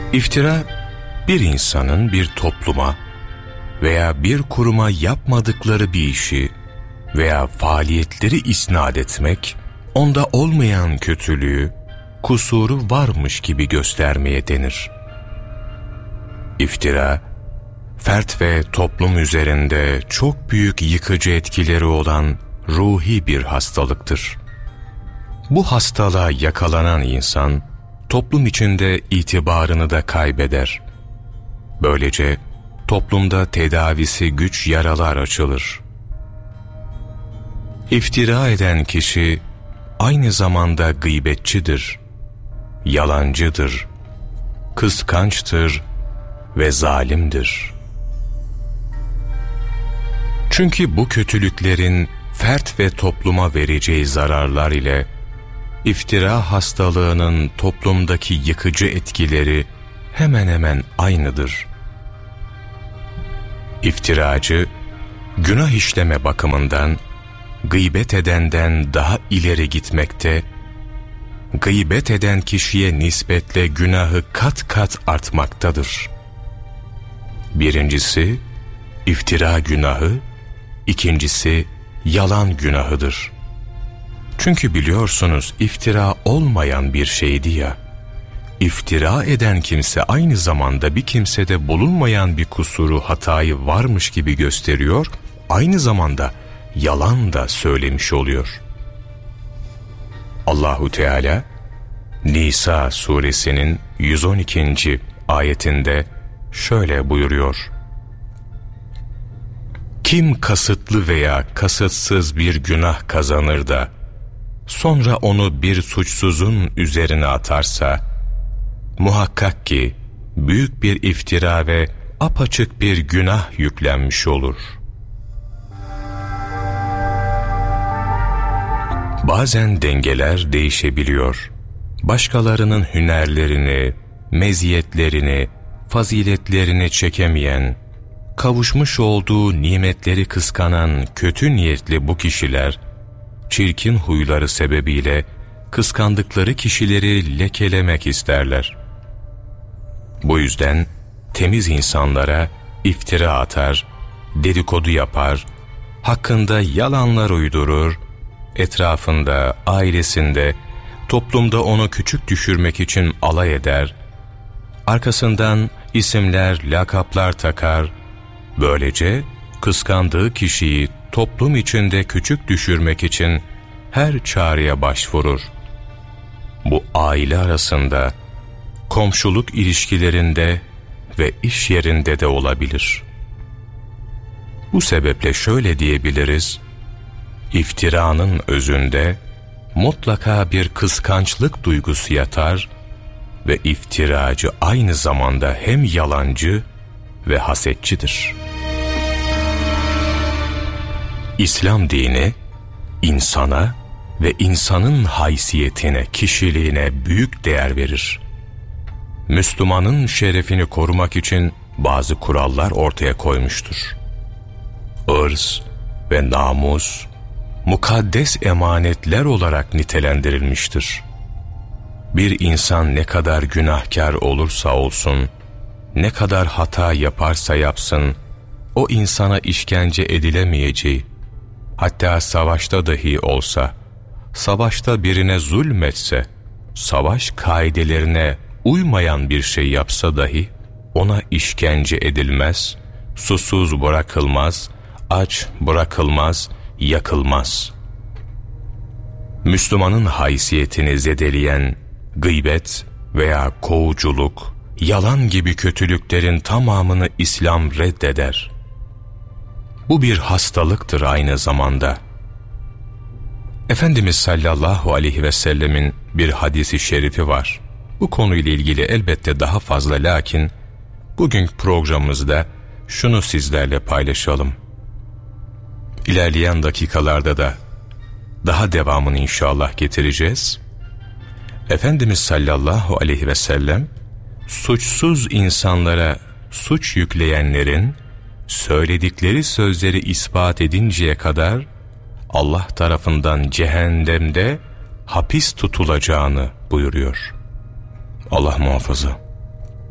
İftira, bir insanın bir topluma veya bir kuruma yapmadıkları bir işi veya faaliyetleri isnat etmek, onda olmayan kötülüğü, kusuru varmış gibi göstermeye denir. İftira, fert ve toplum üzerinde çok büyük yıkıcı etkileri olan ruhi bir hastalıktır. Bu hastalığa yakalanan insan, toplum içinde itibarını da kaybeder. Böylece toplumda tedavisi güç yaralar açılır. İftira eden kişi aynı zamanda gıybetçidir, yalancıdır, kıskançtır ve zalimdir. Çünkü bu kötülüklerin fert ve topluma vereceği zararlar ile iftira hastalığının toplumdaki yıkıcı etkileri hemen hemen aynıdır. İftiracı, günah işleme bakımından gıybet edenden daha ileri gitmekte, gıybet eden kişiye nispetle günahı kat kat artmaktadır. Birincisi, iftira günahı, ikincisi, yalan günahıdır. Çünkü biliyorsunuz iftira olmayan bir şeydi ya, iftira eden kimse aynı zamanda bir kimsede bulunmayan bir kusuru, hatayı varmış gibi gösteriyor, aynı zamanda yalan da söylemiş oluyor. Allahu Teala, Nisa suresinin 112. ayetinde şöyle buyuruyor: Kim kasıtlı veya kasıtsız bir günah kazanır da sonra onu bir suçsuzun üzerine atarsa, muhakkak ki büyük bir iftira ve apaçık bir günah yüklenmiş olur. Bazen dengeler değişebiliyor. Başkalarının hünerlerini, meziyetlerini, faziletlerini çekemeyen, kavuşmuş olduğu nimetleri kıskanan kötü niyetli bu kişiler, çirkin huyları sebebiyle kıskandıkları kişileri lekelemek isterler. Bu yüzden temiz insanlara iftira atar, dedikodu yapar, hakkında yalanlar uydurur, etrafında, ailesinde, toplumda onu küçük düşürmek için alay eder, arkasından isimler, lakaplar takar, böylece kıskandığı kişiyi toplum içinde küçük düşürmek için her çareye başvurur. Bu aile arasında, komşuluk ilişkilerinde ve iş yerinde de olabilir. Bu sebeple şöyle diyebiliriz: İftiranın özünde mutlaka bir kıskançlık duygusu yatar ve iftiracı aynı zamanda hem yalancı ve hasetçidir. İslam dini, insana ve insanın haysiyetine, kişiliğine büyük değer verir. Müslümanın şerefini korumak için bazı kurallar ortaya koymuştur. Irz ve namus, mukaddes emanetler olarak nitelendirilmiştir. Bir insan ne kadar günahkar olursa olsun, ne kadar hata yaparsa yapsın, o insana işkence edilemeyeceği, hatta savaşta dahi olsa, savaşta birine zulmetse, savaş kaidelerine uymayan bir şey yapsa dahi, ona işkence edilmez, susuz bırakılmaz, aç bırakılmaz, yakılmaz. Müslümanın haysiyetini zedeleyen gıybet veya kovuculuk, yalan gibi kötülüklerin tamamını İslam reddeder. Bu bir hastalıktır aynı zamanda. Efendimiz sallallahu aleyhi ve sellemin bir hadisi şerifi var. Bu konuyla ilgili elbette daha fazla, lakin bugünkü programımızda şunu sizlerle paylaşalım. İlerleyen dakikalarda da daha devamını inşallah getireceğiz. Efendimiz sallallahu aleyhi ve sellem, suçsuz insanlara suç yükleyenlerin söyledikleri sözleri ispat edinceye kadar Allah tarafından cehennemde hapis tutulacağını buyuruyor. Allah muhafaza.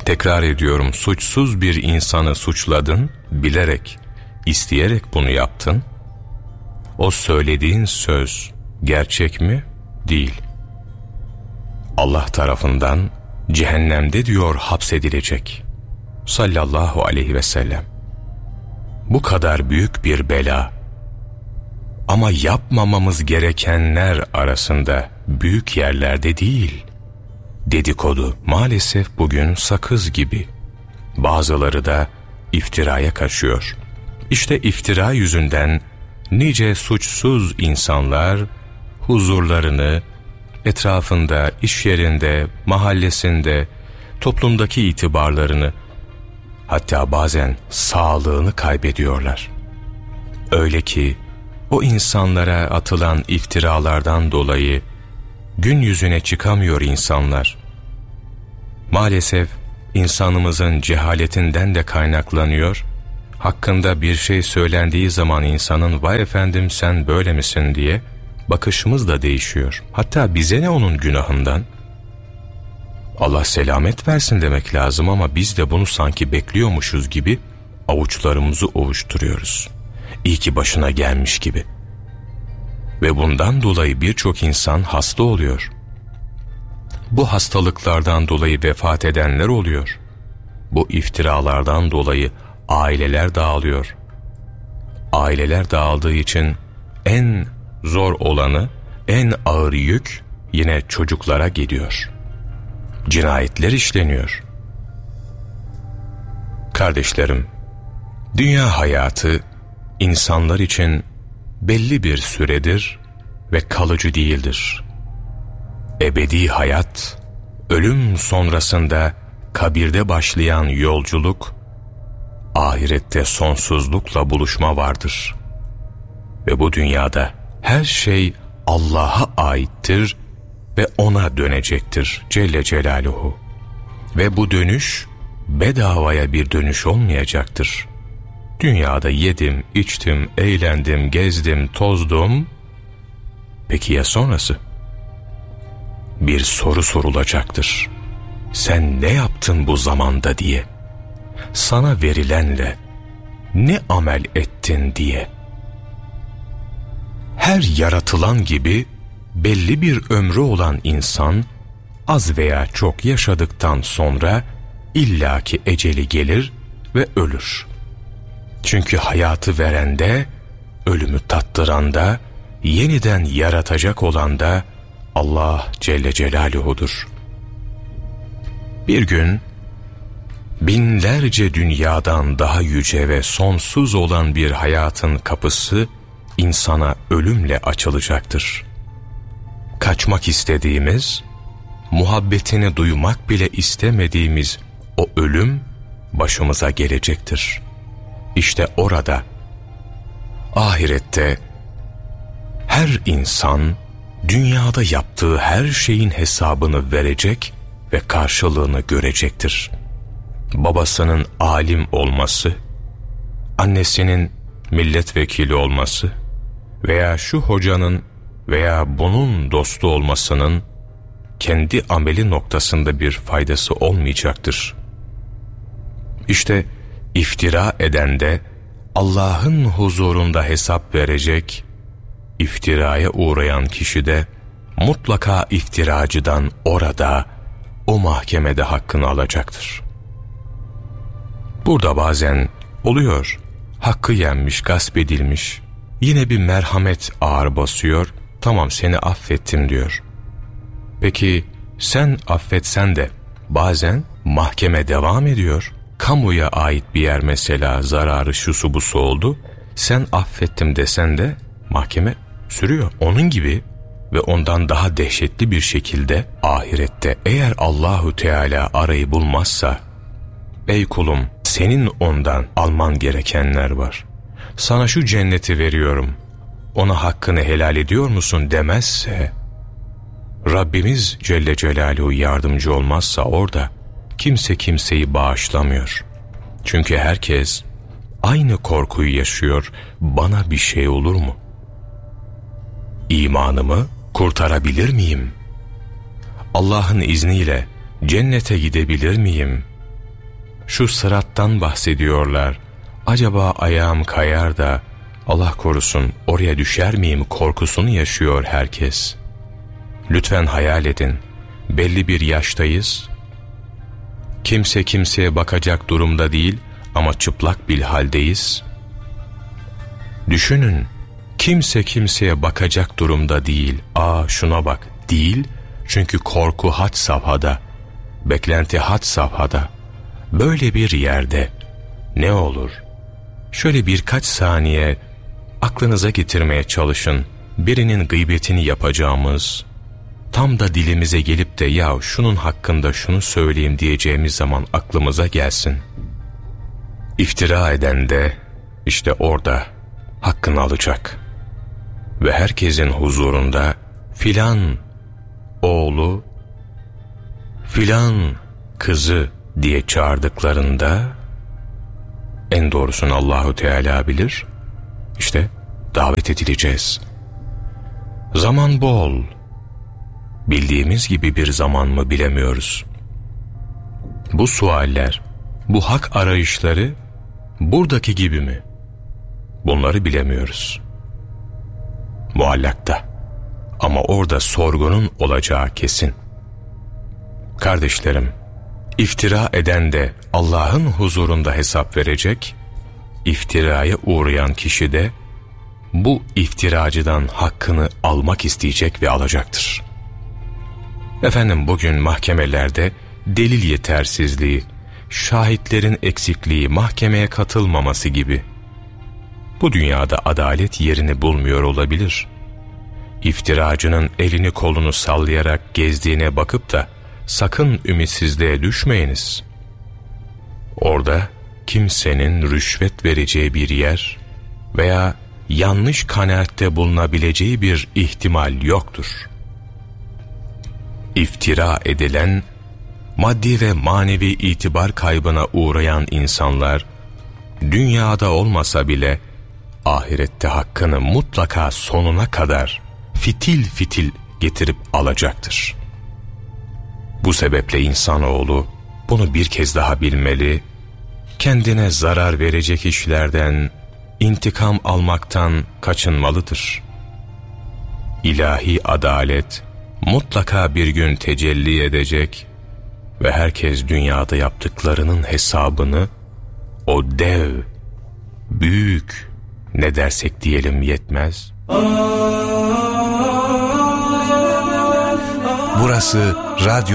Tekrar ediyorum, suçsuz bir insanı suçladın, bilerek, isteyerek bunu yaptın. O söylediğin söz gerçek mi? Değil. Allah tarafından cehennemde diyor hapsedilecek. Sallallahu aleyhi ve sellem. Bu kadar büyük bir bela. Ama yapmamamız gerekenler arasında büyük yerlerde değil. Dedikodu maalesef bugün sakız gibi. Bazıları da iftiraya kaçıyor. İşte iftira yüzünden nice suçsuz insanlar huzurlarını, etrafında, iş yerinde, mahallesinde, toplumdaki itibarlarını, hatta bazen sağlığını kaybediyorlar. Öyle ki o insanlara atılan iftiralardan dolayı gün yüzüne çıkamıyor insanlar. Maalesef insanımızın cehaletinden de kaynaklanıyor. Hakkında bir şey söylendiği zaman insanın "Vay efendim sen böyle misin?" diye bakışımız da değişiyor. Hatta bize ne onun günahından? Allah selamet versin demek lazım ama biz de bunu sanki bekliyormuşuz gibi avuçlarımızı ovuşturuyoruz. İyi ki başına gelmiş gibi. Ve bundan dolayı birçok insan hasta oluyor. Bu hastalıklardan dolayı vefat edenler oluyor. Bu iftiralardan dolayı aileler dağılıyor. Aileler dağıldığı için en zor olanı, en ağır yük yine çocuklara geliyor. Cinayetler işleniyor. Kardeşlerim, dünya hayatı insanlar için belli bir süredir ve kalıcı değildir. Ebedi hayat, ölüm sonrasında kabirde başlayan yolculuk, ahirette sonsuzlukla buluşma vardır. Ve bu dünyada her şey Allah'a aittir ve O'na dönecektir Celle Celaluhu. Ve bu dönüş bedavaya bir dönüş olmayacaktır. Dünyada yedim, içtim, eğlendim, gezdim, tozdum. Peki ya sonrası? Bir soru sorulacaktır. Sen ne yaptın bu zamanda diye. Sana verilenle ne amel ettin diye. Her yaratılan gibi belli bir ömrü olan insan az veya çok yaşadıktan sonra illaki eceli gelir ve ölür. Çünkü hayatı veren de, ölümü tattıran da, yeniden yaratacak olan da Allah Celle Celaluhu'dur. Bir gün binlerce dünyadan daha yüce ve sonsuz olan bir hayatın kapısı insana ölümle açılacaktır. Kaçmak istediğimiz, muhabbetini duymak bile istemediğimiz o ölüm başımıza gelecektir. İşte orada, ahirette her insan dünyada yaptığı her şeyin hesabını verecek ve karşılığını görecektir. Babasının alim olması, annesinin milletvekili olması veya şu hocanın veya bunun dostu olmasının kendi ameli noktasında bir faydası olmayacaktır. İşte iftira eden de Allah'ın huzurunda hesap verecek, iftiraya uğrayan kişi de mutlaka iftiracıdan orada, o mahkemede hakkını alacaktır. Burada bazen oluyor, hakkı yenmiş, gasp edilmiş, yine bir merhamet ağır basıyor, tamam seni affettim diyor. Peki sen affetsen de bazen mahkeme devam ediyor. Kamuya ait bir yer mesela, zararı şusu busu oldu, sen affettim desen de mahkeme sürüyor. Onun gibi ve ondan daha dehşetli bir şekilde ahirette eğer Allahu Teala arayı bulmazsa, ey kulum senin ondan alman gerekenler var, sana şu cenneti veriyorum, ona hakkını helal ediyor musun demezse, Rabbimiz Celle Celaluhu yardımcı olmazsa orada kimse kimseyi bağışlamıyor. Çünkü herkes aynı korkuyu yaşıyor, bana bir şey olur mu? İmanımı kurtarabilir miyim? Allah'ın izniyle cennete gidebilir miyim? Şu sırattan bahsediyorlar. Acaba ayağım kayar da Allah korusun oraya düşer miyim korkusunu yaşıyor herkes. Lütfen hayal edin. Belli bir yaştayız. Kimse kimseye bakacak durumda değil ama çıplak bir haldeyiz. Düşünün. Kimse kimseye bakacak durumda değil. Şuna bak. Değil. Çünkü korku had safhada. Beklenti had safhada. Böyle bir yerde ne olur? Şöyle birkaç saniye aklınıza getirmeye çalışın. Birinin gıybetini yapacağımız, tam da dilimize gelip de ya şunun hakkında şunu söyleyeyim diyeceğimiz zaman aklımıza gelsin. İftira eden de işte orada hakkını alacak. Ve herkesin huzurunda filan oğlu, filan kızı diye çağırdıklarında en doğrusunu Allahu Teala bilir. İşte davet edileceğiz. Zaman bol. Bildiğimiz gibi bir zaman mı bilemiyoruz. Bu sualler, bu hak arayışları buradaki gibi mi? Bunları bilemiyoruz. Muallakta. Ama orada sorgunun olacağı kesin. Kardeşlerim, iftira eden de Allah'ın huzurunda hesap verecek, iftiraya uğrayan kişi de bu iftiracıdan hakkını almak isteyecek ve alacaktır. Efendim bugün mahkemelerde delil yetersizliği, şahitlerin eksikliği, mahkemeye katılmaması gibi. Bu dünyada adalet yerini bulmuyor olabilir. İftiracının elini kolunu sallayarak gezdiğine bakıp da sakın ümitsizliğe düşmeyiniz. Orada kimsenin rüşvet vereceği bir yer veya yanlış kanaatte bulunabileceği bir ihtimal yoktur. İftira edilen, maddi ve manevi itibar kaybına uğrayan insanlar, dünyada olmasa bile ahirette hakkını mutlaka sonuna kadar fitil fitil getirip alacaktır. Bu sebeple insanoğlu bunu bir kez daha bilmeli, kendine zarar verecek işlerden, intikam almaktan kaçınmalıdır. İlahi adalet mutlaka bir gün tecelli edecek ve herkes dünyada yaptıklarının hesabını o dev, büyük, ne dersek diyelim yetmez. Burası Radyo